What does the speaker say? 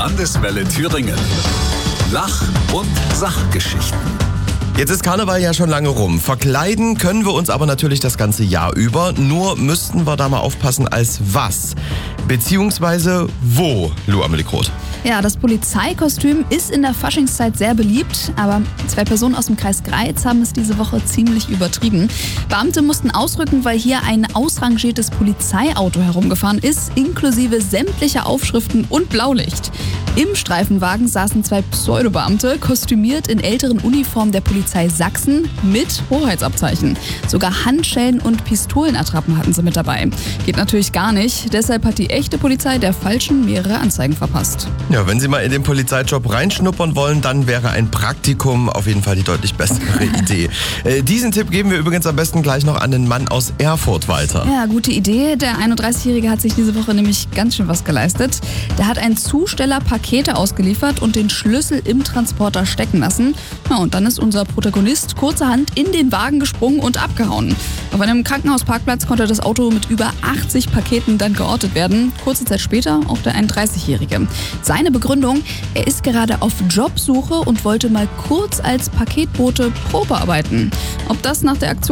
Landeswelle Thüringen. Lach- und Sachgeschichten. Jetzt ist Karneval ja schon lange rum. Verkleiden können wir uns aber natürlich das ganze Jahr über. Nur müssten wir da mal aufpassen, als was. Beziehungsweise wo, Lou Amelie Groth. Ja, das Polizeikostüm ist in der Faschingszeit sehr beliebt, aber 2 Personen aus dem Kreis Greiz haben es diese Woche ziemlich übertrieben. Beamte mussten ausrücken, weil hier ein ausrangiertes Polizeiauto herumgefahren ist, inklusive sämtlicher Aufschriften und Blaulicht. Im Streifenwagen saßen 2 Pseudobeamte, kostümiert in älteren Uniformen der Polizei Sachsen mit Hoheitsabzeichen. Sogar Handschellen und Pistolenattrappen hatten sie mit dabei. Geht natürlich gar nicht, deshalb hat die echte Polizei der Falschen mehrere Anzeigen verpasst. Ja, wenn Sie mal in den Polizeijob reinschnuppern wollen, dann wäre ein Praktikum auf jeden Fall die deutlich bessere Idee. Diesen Tipp geben wir übrigens am besten gleich noch an den Mann aus Erfurt weiter. Ja, gute Idee. Der 31-Jährige hat sich diese Woche nämlich ganz schön was geleistet. Der hat ein Zusteller Pakete ausgeliefert und den Schlüssel im Transporter stecken lassen. Ja, und dann ist unser Protagonist kurzerhand in den Wagen gesprungen und abgehauen. Auf einem Krankenhausparkplatz konnte das Auto mit über 80 Paketen dann geortet werden. Kurze Zeit später auch der 31-Jährige. Seine Begründung: Er ist gerade auf Jobsuche und wollte mal kurz als Paketbote Probearbeiten. Ob das nach der Aktion